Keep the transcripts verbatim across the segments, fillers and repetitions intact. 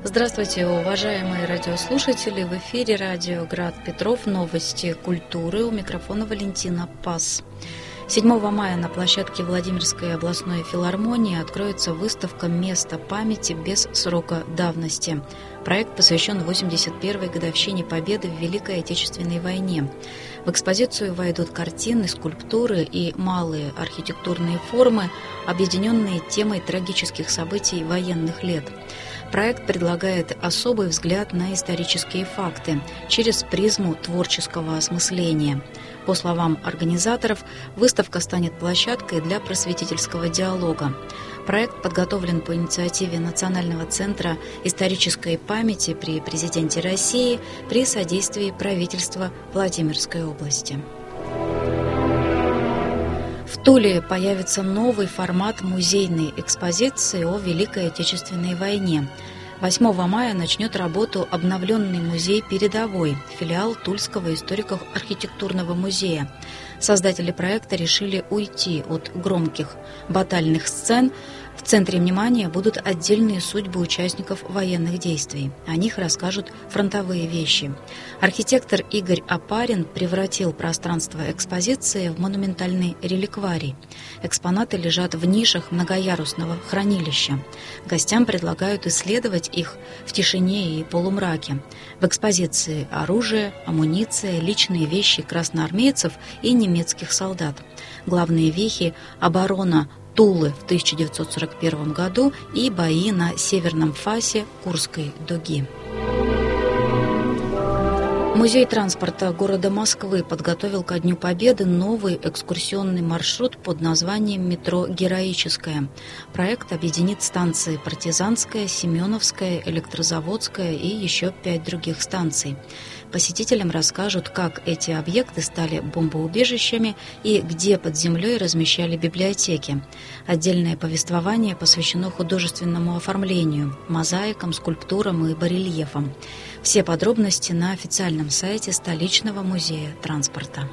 Здравствуйте, уважаемые радиослушатели! В эфире радио «Град Петров», новости культуры. У микрофона Валентина Пас. седьмого мая на площадке Владимирской областной филармонии откроется выставка «Место памяти без срока давности». Проект посвящен восемьдесят первой годовщине Победы в Великой Отечественной войне. В экспозицию войдут картины, скульптуры и малые архитектурные формы, объединенные темой трагических событий военных лет. Проект предлагает особый взгляд на исторические факты через призму творческого осмысления. По словам организаторов, выставка станет площадкой для просветительского диалога. Проект подготовлен по инициативе Национального центра исторической памяти при президенте России при содействии правительства Владимирской области. В Туле появится новый формат музейной экспозиции о Великой Отечественной войне. восьмого мая начнет работу обновленный музей «Передовой», филиал Тульского историко-архитектурного музея. Создатели проекта решили уйти от громких батальных сцен. В центре внимания будут отдельные судьбы участников военных действий. О них расскажут фронтовые вещи. Архитектор Игорь Опарин превратил пространство экспозиции в монументальный реликварий. Экспонаты лежат в нишах многоярусного хранилища. Гостям предлагают исследовать их в тишине и полумраке. В экспозиции оружие, амуниция, личные вещи красноармейцев и немецких солдат. Главные вехи – оборона Тулы в тысяча девятьсот сорок первом году и бои на северном фасе Курской дуги. Музей транспорта города Москвы подготовил ко Дню Победы новый экскурсионный маршрут под названием «Метро Героическое». Проект объединит станции Партизанская, Семеновская, Электрозаводская и еще пять других станций. Посетителям расскажут, как эти объекты стали бомбоубежищами и где под землей размещали библиотеки. Отдельное повествование посвящено художественному оформлению, мозаикам, скульптурам и барельефам. Все подробности на официальном сайте столичного музея транспорта.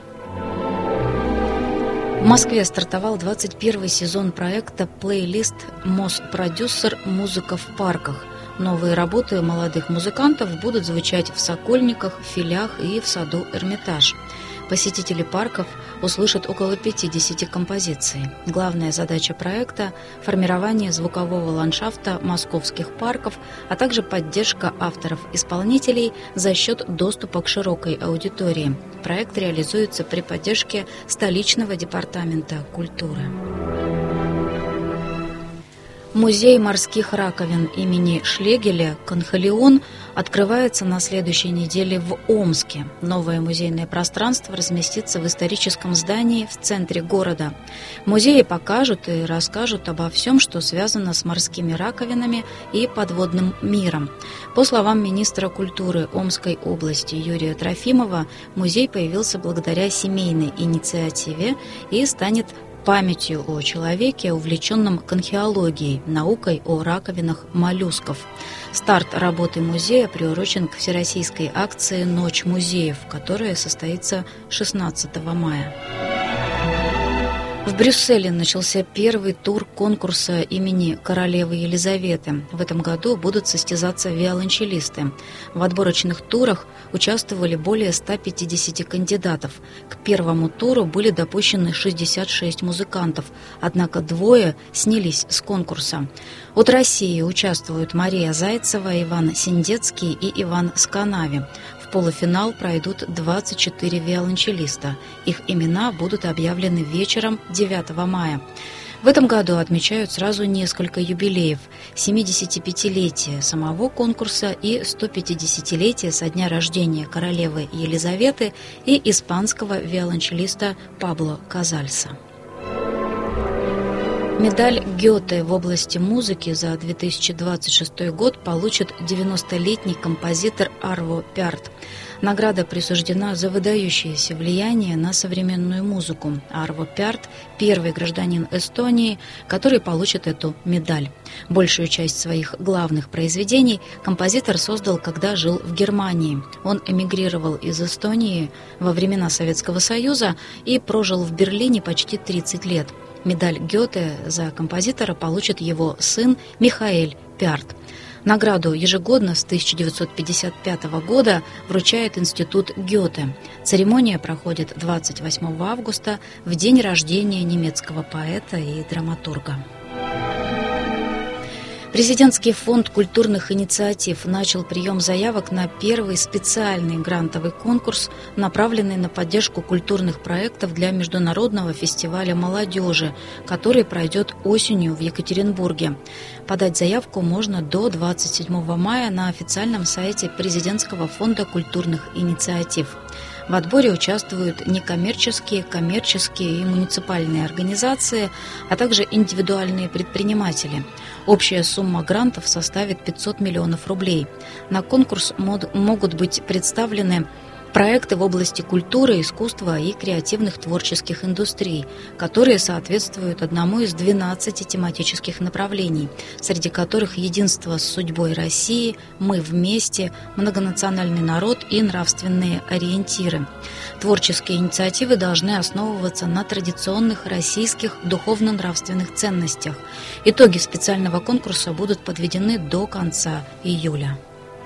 В Москве стартовал двадцать первый сезон проекта «Плейлист Моспродюсер. Музыка в парках». Новые работы молодых музыкантов будут звучать в Сокольниках, в Филях и в саду Эрмитаж. Посетители парков услышат около пятидесяти композиций. Главная задача проекта – формирование звукового ландшафта московских парков, а также поддержка авторов-исполнителей за счет доступа к широкой аудитории. Проект реализуется при поддержке столичного департамента культуры. Музей морских раковин имени Шлегеля «Конхалион» открывается на следующей неделе в Омске. Новое музейное пространство разместится в историческом здании в центре города. В музее покажут и расскажут обо всем, что связано с морскими раковинами и подводным миром. По словам министра культуры Омской области Юрия Трофимова, музей появился благодаря семейной инициативе и станет памятью о человеке, увлеченном конхеологией, наукой о раковинах моллюсков. Старт работы музея приурочен к всероссийской акции «Ночь музеев», которая состоится шестнадцатого мая. В Брюсселе начался первый тур конкурса имени королевы Елизаветы. В этом году будут состязаться виолончелисты. В отборочных турах участвовали более ста пятидесяти кандидатов. К первому туру были допущены шестьдесят шесть музыкантов, однако двое снялись с конкурса. От России участвуют Мария Зайцева, Иван Синдецкий и Иван Сканави. В полуфинал пройдут двадцать четыре виолончелиста. Их имена будут объявлены вечером девятого мая. В этом году отмечают сразу несколько юбилеев – семидесятипятилетие самого конкурса и сто пятидесятилетие со дня рождения королевы Елизаветы и испанского виолончелиста Пабло Казальса. Медаль Гёте в области музыки за две тысячи двадцать шестой год получит девяностолетний композитор Арво Пярт. Награда присуждена за выдающееся влияние на современную музыку. Арво Пярт – первый гражданин Эстонии, который получит эту медаль. Большую часть своих главных произведений композитор создал, когда жил в Германии. Он эмигрировал из Эстонии во времена Советского Союза и прожил в Берлине почти тридцать лет. Медаль Гёте за композитора получит его сын Михаэль Пярт. Награду ежегодно с тысяча девятьсот пятьдесят пятого года вручает Институт Гёте. Церемония проходит двадцать восьмого августа, в день рождения немецкого поэта и драматурга. Президентский фонд культурных инициатив начал прием заявок на первый специальный грантовый конкурс, направленный на поддержку культурных проектов для Международного фестиваля молодежи, который пройдет осенью в Екатеринбурге. Подать заявку можно до двадцать седьмого мая на официальном сайте Президентского фонда культурных инициатив. В отборе участвуют некоммерческие, коммерческие и муниципальные организации, а также индивидуальные предприниматели. Общая сумма грантов составит пятьсот миллионов рублей. На конкурс могут быть представлены проекты в области культуры, искусства и креативных творческих индустрий, которые соответствуют одному из двенадцати тематических направлений, среди которых единство с судьбой России, мы вместе, многонациональный народ и нравственные ориентиры. Творческие инициативы должны основываться на традиционных российских духовно-нравственных ценностях. Итоги специального конкурса будут подведены до конца июля.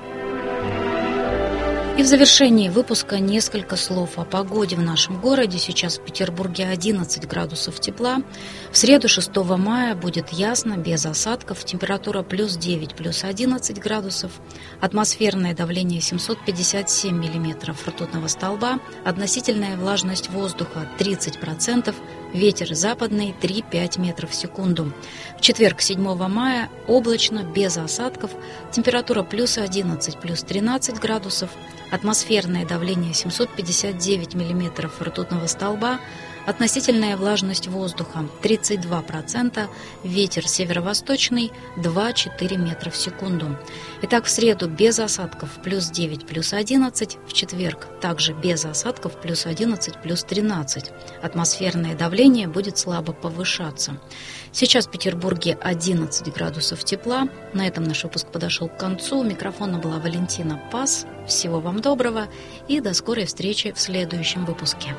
И в завершении выпуска несколько слов о погоде в нашем городе. Сейчас в Петербурге одиннадцать градусов тепла. В среду шестого мая будет ясно, без осадков. Температура плюс девять, плюс одиннадцать градусов. Атмосферное давление семьсот пятьдесят семь миллиметров ртутного столба. Относительная влажность воздуха тридцать процентов. Ветер западный три-пять метров в секунду. В четверг седьмого мая облачно, без осадков. Температура плюс одиннадцать, плюс тринадцать градусов. Атмосферное давление семьсот пятьдесят девять миллиметров ртутного столба. Относительная влажность воздуха тридцать два процента. Ветер северо-восточный два-четыре метра в секунду. Итак, в среду без осадков плюс девять, плюс одиннадцать. В четверг также без осадков плюс одиннадцать, плюс тринадцать. Атмосферное давление будет слабо повышаться. Сейчас в Петербурге одиннадцать градусов тепла. На этом наш выпуск подошел к концу. У микрофона была Валентина Пас. Всего вам доброго и до скорой встречи в следующем выпуске.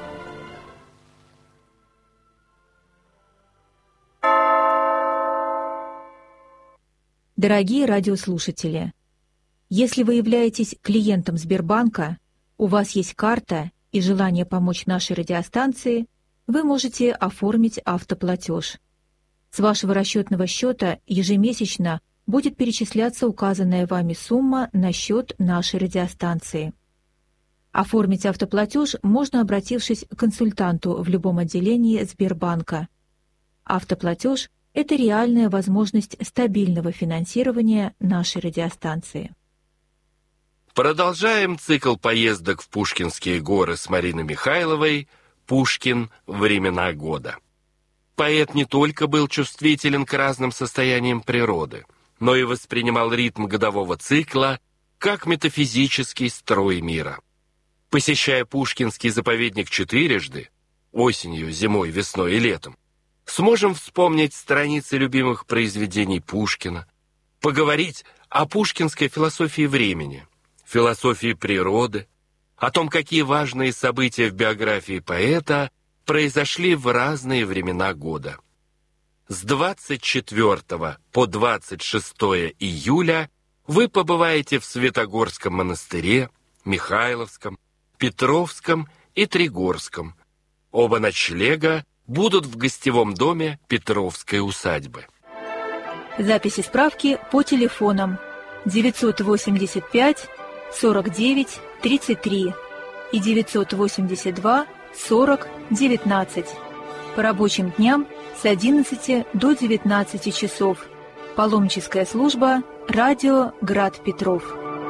Дорогие радиослушатели, если вы являетесь клиентом Сбербанка, у вас есть карта и желание помочь нашей радиостанции, вы можете оформить автоплатеж. С вашего расчетного счета ежемесячно будет перечисляться указанная вами сумма на счет нашей радиостанции. Оформить автоплатеж можно, обратившись к консультанту в любом отделении Сбербанка. Автоплатеж – это реальная возможность стабильного финансирования нашей радиостанции. Продолжаем цикл поездок в Пушкинские горы с Мариной Михайловой «Пушкин. Времена года». Поэт не только был чувствителен к разным состояниям природы, но и воспринимал ритм годового цикла как метафизический строй мира. Посещая Пушкинский заповедник четырежды, осенью, зимой, весной и летом, сможем вспомнить страницы любимых произведений Пушкина, поговорить о пушкинской философии времени, философии природы, о том, какие важные события в биографии поэта произошли в разные времена года. С двадцать четвёртого по двадцать шестое июля вы побываете в Святогорском монастыре, Михайловском, Петровском и Тригорском. Оба ночлега будут в гостевом доме Петровской усадьбы. Записи справки по телефонам девятьсот восемьдесят пять сорок девять тридцать три и девятьсот восемьдесят два сорок девятнадцать. По рабочим дням с одиннадцати до девятнадцати часов. Паломническая служба «Радио Град Петров».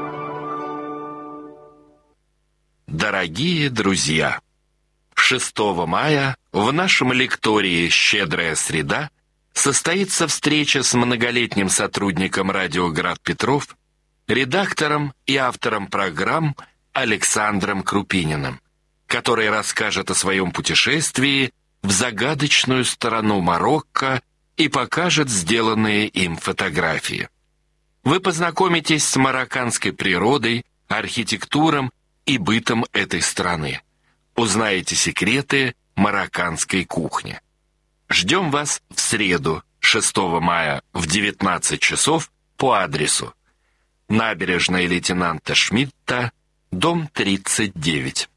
Дорогие друзья! шестого мая в нашем лектории «Щедрая среда» состоится встреча с многолетним сотрудником радио «Град Петров», редактором и автором программ Александром Крупининым, который расскажет о своем путешествии в загадочную сторону Марокко и покажет сделанные им фотографии. Вы познакомитесь с марокканской природой, архитектурой и бытом этой страны. Узнаете секреты марокканской кухни. Ждем вас в среду, шестого мая в девятнадцать часов по адресу Набережная лейтенанта Шмидта, дом тридцать девять.